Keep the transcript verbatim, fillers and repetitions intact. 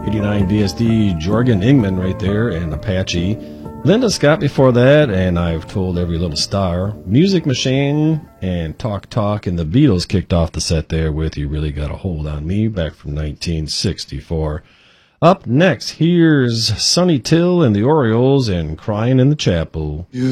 eighty-nine V S D, Jorgen Ingman right there, and Apache. Linda Scott before that, and I've Told Every Little Star. Music Machine and Talk Talk, and the Beatles kicked off the set there with You Really Got a Hold on Me, back from nineteen sixty-four. Up next, here's Sonny Till and the Orioles and Crying in the Chapel.